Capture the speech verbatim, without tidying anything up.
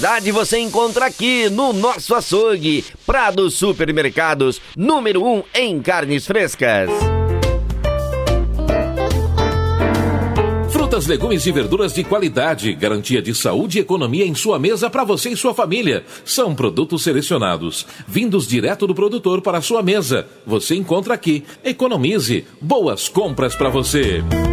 Você encontra aqui no nosso açougue, Prado Supermercados, número um em carnes frescas. Frutas, legumes e verduras de qualidade, garantia de saúde e economia em sua mesa para você e sua família. São produtos selecionados, vindos direto do produtor para a sua mesa. Você encontra aqui. Economize. Boas compras para você.